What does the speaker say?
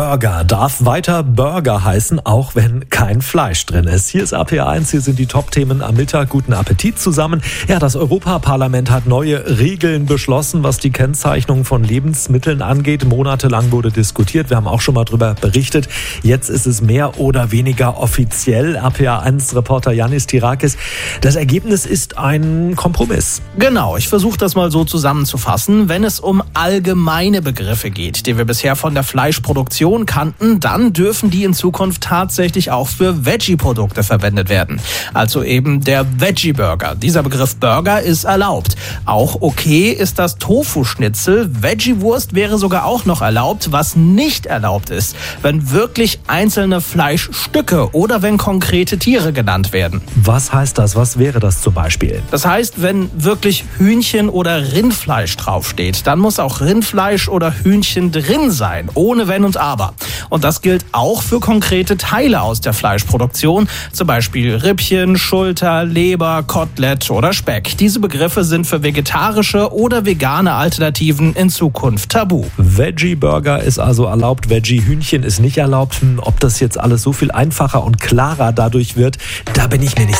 Burger darf weiter Burger heißen, auch wenn kein Fleisch drin ist. Hier ist RPA1, hier sind die Top-Themen am Mittag. Guten Appetit zusammen. Ja, das Europaparlament hat neue Regeln beschlossen, was die Kennzeichnung von Lebensmitteln angeht. Monatelang wurde diskutiert. Wir haben auch schon mal darüber berichtet. Jetzt ist es mehr oder weniger offiziell. RPA1-Reporter Yannis Tirakis. Das Ergebnis ist ein Kompromiss. Genau, ich versuche das mal so zusammenzufassen. Wenn es um allgemeine Begriffe geht, die wir bisher von der Fleischproduktion kannten, dann dürfen die in Zukunft tatsächlich auch für Veggie-Produkte verwendet werden. Also eben der Veggie-Burger. Dieser Begriff Burger ist erlaubt. Auch okay ist das Tofu-Schnitzel. Veggie-Wurst wäre sogar auch noch erlaubt. Was nicht erlaubt ist, wenn wirklich einzelne Fleischstücke oder wenn konkrete Tiere genannt werden. Was heißt das? Was wäre das zum Beispiel? Das heißt, wenn wirklich Hühnchen oder Rindfleisch draufsteht, dann muss auch Rindfleisch oder Hühnchen drin sein, ohne Wenn und Aber. Und das gilt auch für konkrete Teile aus der Fleischproduktion, zum Beispiel Rippchen, Schulter, Leber, Kotelett oder Speck. Diese Begriffe sind für vegetarische oder vegane Alternativen in Zukunft tabu. Veggie-Burger ist also erlaubt, Veggie-Hühnchen ist nicht erlaubt. Ob das jetzt alles so viel einfacher und klarer dadurch wird, da bin ich mir nicht